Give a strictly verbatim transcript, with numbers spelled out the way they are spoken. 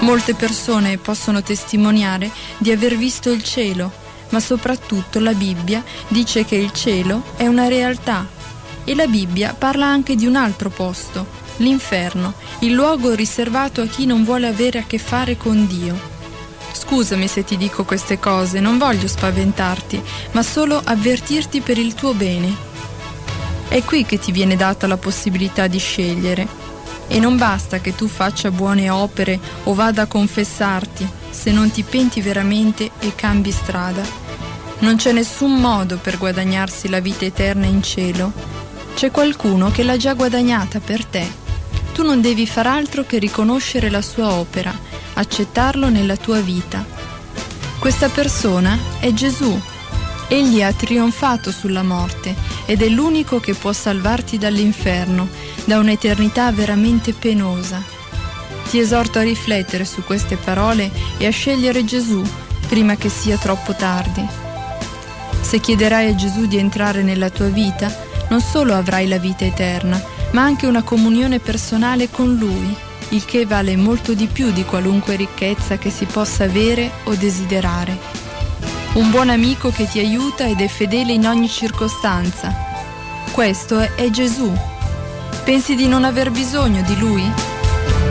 Molte persone possono testimoniare di aver visto il cielo, ma soprattutto la Bibbia dice che il cielo è una realtà. E la Bibbia parla anche di un altro posto, l'inferno, il luogo riservato a chi non vuole avere a che fare con Dio. Scusami se ti dico queste cose, non voglio spaventarti, ma solo avvertirti per il tuo bene. È qui che ti viene data la possibilità di scegliere. E non basta che tu faccia buone opere o vada a confessarti, se non ti penti veramente e cambi strada. Non c'è nessun modo per guadagnarsi la vita eterna in cielo. C'è qualcuno che l'ha già guadagnata per te. Tu non devi far altro che riconoscere la sua opera, accettarlo nella tua vita. Questa persona è Gesù. Egli ha trionfato sulla morte ed è l'unico che può salvarti dall'inferno, da un'eternità veramente penosa. Ti esorto a riflettere su queste parole e a scegliere Gesù prima che sia troppo tardi. Se chiederai a Gesù di entrare nella tua vita, non solo avrai la vita eterna, ma anche una comunione personale con Lui, il che vale molto di più di qualunque ricchezza che si possa avere o desiderare. Un buon amico che ti aiuta ed è fedele in ogni circostanza. Questo è Gesù. Pensi di non aver bisogno di Lui?